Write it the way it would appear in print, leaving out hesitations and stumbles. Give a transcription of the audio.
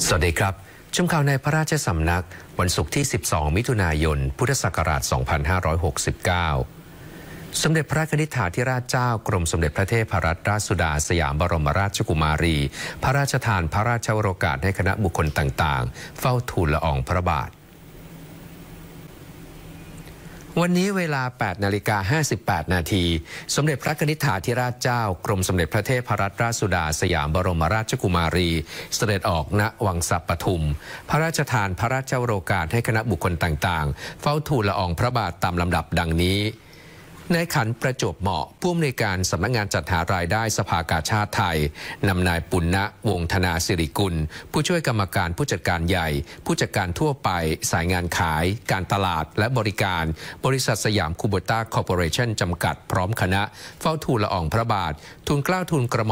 สวัสดีครับชมข่าวในพระราชสำนักวันศุกร์ที่ 12 มิถุนายน พุทธศักราช 2569 สมเด็จพระนิธิถาธิราชเจ้ากรมสมเด็จพระเทพรัตนราชสุดาสยามบรมราชกุมารี พระราชทานพระราชโองการให้คณะบุคคลต่างๆเฝ้าทูลละอองพระบาทวันนี้เวลา 8:58 นาทีสมเด็จพระนิธิถาธิราชเจ้ากรมสมเด็จพระเทพรัตนราชสุดาสยามบรมราชกุมารีเสด็จออกณวังสะปทุมพระราชทานพระราชโองการให้คณะบุคคลต่างๆเฝ้าทูลละอองพระบาทตามลำดับดังนี้นายขันประจวบเหมาะผู้อำนวยการสำนักงานจัดหารายได้สภากาชาดไทยนำนายปุณณวงศ์ธนาสิริกุลผู้ช่วยกรรมการผู้จัดการใหญ่ผู้จัดการทั่วไปสายงานขายการตลาดและบริการบริษัทสยามคูโบต้าคอร์ปอเรชั่นจำกัดพร้อมคณะเฝ้าทูลละอองพระบาททูลเกล้าทูลกระหม่อม